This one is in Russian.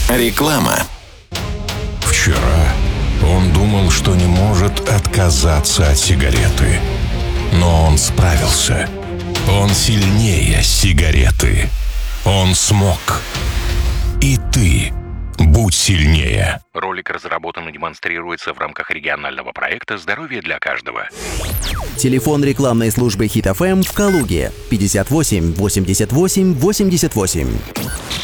Реклама. Вчера он думал, что не может отказаться от сигареты. Но он справился. Он сильнее сигареты. Он смог. И ты будь сильнее. Ролик разработан и демонстрируется в рамках регионального проекта «Здоровье для каждого». Телефон рекламной службы Hit FM в Калуге 58 88 88.